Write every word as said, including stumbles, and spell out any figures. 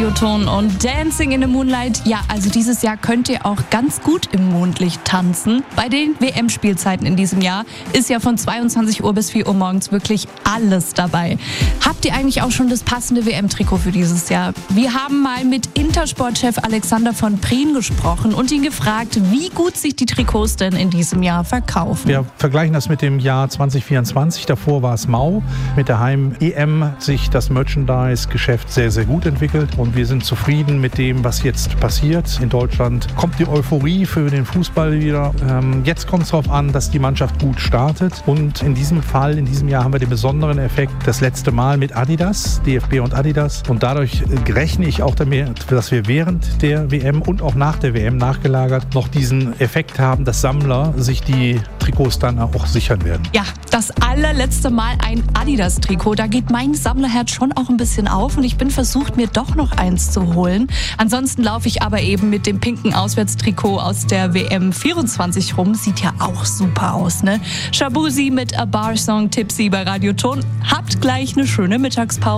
Radioton und Dancing in the Moonlight. Ja, also dieses Jahr könnt ihr auch ganz gut im Mondlicht tanzen. Bei den W M-Spielzeiten in diesem Jahr ist ja von zweiundzwanzig Uhr bis vier Uhr morgens wirklich alles dabei. Habt ihr eigentlich auch schon das passende W M-Trikot für dieses Jahr? Wir haben mal mit Intersport-Chef Alexander von Prien gesprochen und ihn gefragt, wie gut sich die Trikots denn in diesem Jahr verkaufen. Wir vergleichen das mit dem Jahr zwanzig vierundzwanzig. Davor war es mau. Mit der Heim-E M hat sich das Merchandise-Geschäft sehr, sehr gut entwickelt. Und wir sind zufrieden mit dem, was jetzt passiert. In Deutschland kommt die Euphorie für den Fußball wieder. Ähm, jetzt kommt es darauf an, dass die Mannschaft gut startet. Und in diesem Fall, in diesem Jahr haben wir den besonderen Effekt, das letzte Mal mit Adidas, D F B und Adidas. Und dadurch rechne ich auch damit, dass wir während der W M und auch nach der W M nachgelagert noch diesen Effekt haben, dass Sammler sich die Trikots dann auch sichern werden. Ja, das allerletzte Mal ein Adidas-Trikot. Da geht mein Sammlerherz schon auch ein bisschen auf und ich bin versucht, mir doch noch eins zu holen. Ansonsten laufe ich aber eben mit dem pinken Auswärtstrikot aus der W M vierundzwanzig rum. Sieht ja auch super aus, ne? Shabuzi mit A Bar Song Tipsy bei Radioton. Habt gleich eine schöne Mittagspause.